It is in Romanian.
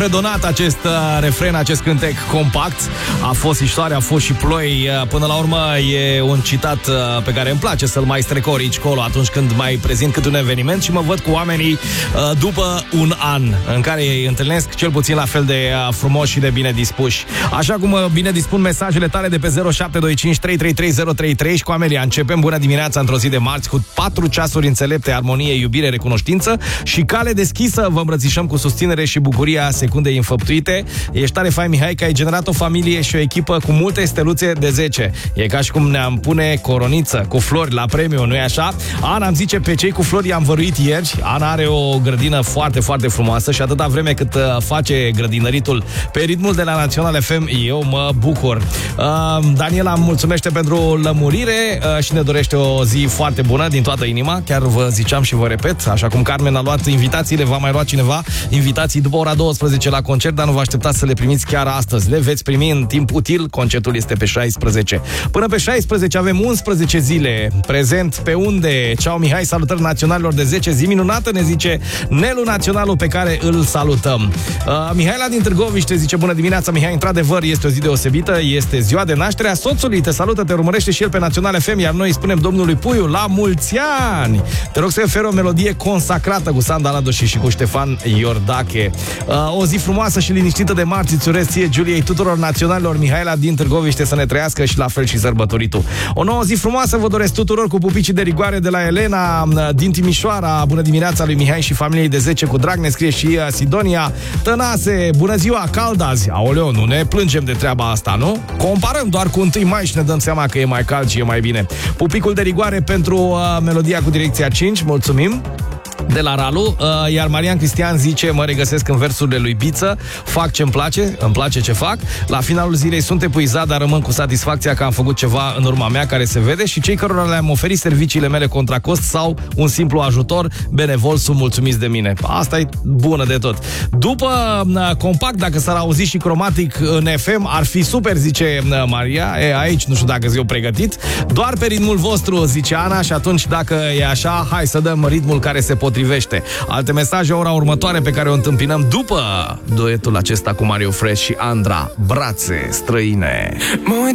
fredonat acest refren, acest cântec compact. A fost istorie, a fost și ploi. Până la urmă e un citat pe care îmi place să-l mai strecor aici colo atunci când mai prezint cât un eveniment și mă văd cu oamenii după un an în care îi întâlnesc cel puțin la fel de frumoși și de bine dispuși. Așa cum bine dispun mesajele tale de pe 0725 333033 și cu Amelia începem. Bună dimineața într-o zi de marți cu 4 ceasuri înțelepte, armonie, iubire, recunoștință și cale deschisă. Vă îmbrățișăm cu susținere și bucuria secundei înfăptuite. Ești tare fain, Mihai, că ai generat o familie și o echipă cu multe steluțe de 10. E ca și cum ne-am pune coroniță cu flori la premiu, nu-i așa? Ana îmi zice, pe cei cu flori i-am văruit ieri. Ana are o grădină foarte, foarte frumoasă și atâta vreme cât face grădinăritul pe ritmul de la Național FM, eu mă bucur. Daniela îmi mulțumește pentru lămurire și ne dorește o zi foarte bună din toată inima. Chiar vă ziceam și vă repet, așa cum Carmen a luat invitațiile, va mai lua cineva invitații după ora 12 la concert, dar nu vă așteptați să le primiți chiar astăzi. Le veți primi în timp util, concertul este pe 16. Până pe 16 avem 11 zile. Prezent pe unde? Ceau Mihai, salutări naționalilor de 10, zi minunată, ne zice Nelu Naționalul pe care îl salutăm. Mihaela din Târgoviște zice, bună dimineața Mihai, într-adevăr este o zi deosebită, este ziua de naștere a soțului, te salută, te urmărește și el pe Național FM, iar noi spunem domnului Puiu, la mulți ani! Te rog să oferi o melodie consacrată cu Sanda Ladoși și cu Ștefan Iordache. O zi frumoasă și liniștită de marți îți urez ție, Giuliei, tuturor naționalilor. Mihaela din Târgoviște să ne trăiască și la fel și sărbătoritul. O nouă zi frumoasă vă doresc tuturor cu pupicii de rigoare de la Elena din Timișoara. Bună dimineața lui Mihai și familiei de 10 cu drag, ne scrie și Sidonia. Tănase, bună ziua, cald azi. Aoleu, nu ne plângem de treaba asta, nu? Comparăm doar cu 1 mai și ne dăm seama că e mai cald și e mai bine. Pupicul de rigoare pentru melodia cu direcția 5, mulțumim. De la Ralu, iar Marian Cristian zice, mă regăsesc în versurile lui Biță, fac ce-mi place, îmi place ce fac. La finalul zilei sunt epuizat, dar rămân cu satisfacția că am făcut ceva în urma mea care se vede și cei cărora le-am oferit serviciile mele contra cost sau un simplu ajutor benevol sunt mulțumiți de mine. Asta e bună de tot. După compact, dacă s-ar auzi și cromatic în FM, ar fi super, zice Maria. Aici nu știu dacă eu pregătit. Doar pe ritmul vostru, zice Ana, și atunci dacă e așa, hai să dăm ritmul care se potrivește. Alte mesaje ora următoare pe care o întâmpinăm după duetul acesta cu Mario Fresh și Andra, Brațe străine.